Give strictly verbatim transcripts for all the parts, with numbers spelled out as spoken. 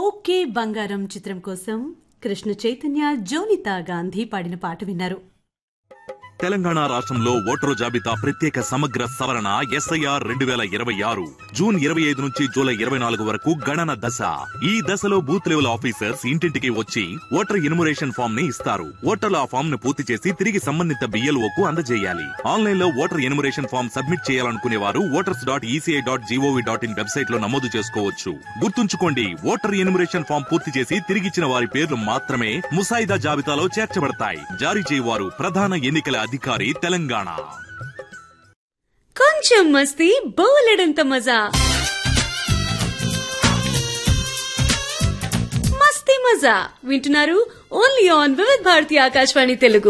Okay బంగారం చిత్రం కోసం కృష్ణ చైతన్య జోనితా గాంధీ పాడిన పాట విన్నారు. తెలంగాణ రాష్ట్రంలో ఓటరు జాబితా ప్రత్యేక సమగ్ర సవరణ ఎస్ఐఆర్ రెండు వేల ఇరవై ఆరు జూన్ ఇరవై ఐదు నుంచి జూలై ఇరవై నాలుగు వరకు గణన దశ. ఈ దశలో బూత్ లెవెల్ ఆఫీసర్స్ ఇంటింటికి వచ్చి ఓటర్ ఎన్యుమరేషన్ ఫామ్ ని ఇస్తారు. ఓటర్లు ఆ ఫామ్ ను పూర్తి చేసి తిరిగి సంబంధిత బిఎల్ఓకు అందజేయాలి. ఆన్లైన్ లో ఓటర్ ఎన్యుమరేషన్ ఫామ్ సబ్మిట్ చేయాలనుకునే వారు voters dot ECI dot GOV dot in website లో నమోదు చేసుకోవచ్చు. గుర్తుంచుకోండి, ఓటర్ ఎన్యుమరేషన్ ఫామ్ పూర్తి చేసి తిరిగిచ్చిన వారి పేర్లు మాత్రమే ముసాయిదా జాబితాలో చేర్చబడతాయి. జారీ చేయవారు ప్రధాన ఎన్నికల అధికారి తెలంగాణ. కొంచెం మస్తీ బోలెడంత మజా, మస్తీ మజా వింటున్నారు ఓన్లీ ఆన్ వివిధ భారతి ఆకాశవాణి తెలుగు.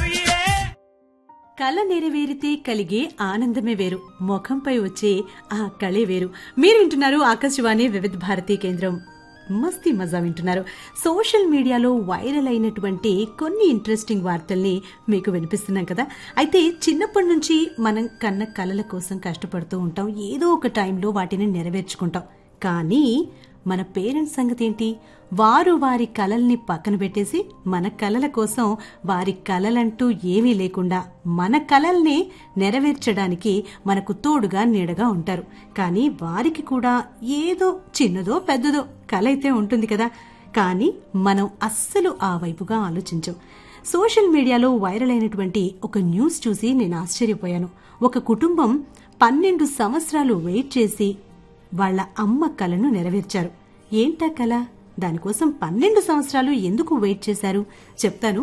కళ నెరవేరితే కలిగే ఆనందమే వేరు, ముఖంపై వచ్చే ఆ కళే వేరు. మీరు వింటున్నారు ఆకాశవాణి వివిధ భారతి కేంద్రం. మస్తీ మజా వింటున్నారు. సోషల్ మీడియాలో వైరల్ అయినటువంటి కొన్ని ఇంట్రెస్టింగ్ వార్తల్ని మీకు వినిపిస్తున్నాం కదా. అయితే చిన్నప్పటి నుంచి మనం కన్న కలల కోసం కష్టపడుతూ ఉంటాం, ఏదో ఒక టైంలో వాటిని నెరవేర్చుకుంటాం. కానీ మన పేరెంట్స్ సంగతి ఏంటి? వారు వారి కలల్ని పక్కన పెట్టేసి మన కలల కోసం వారి కలలంటూ ఏమీ లేకుండా మన కలల్ని నెరవేర్చడానికి మనకు తోడుగా నీడగా ఉంటారు. కానీ వారికి కూడా ఏదో చిన్నదో పెద్దదో కల అయితే ఉంటుంది కదా. కానీ మనం అస్సలు ఆ వైపుగా ఆలోచించం. సోషల్ మీడియాలో వైరల్ అయినటువంటి ఒక న్యూస్ చూసి నేను ఆశ్చర్యపోయాను. ఒక కుటుంబం పన్నెండు సంవత్సరాలు వెయిట్ చేసి వాళ్ల అమ్మ కలను నెరవేర్చారు. ఏంటా కల? దానికోసం పన్నెండు సంవత్సరాలు ఎందుకు వెయిట్ చేశారు చెప్తాను.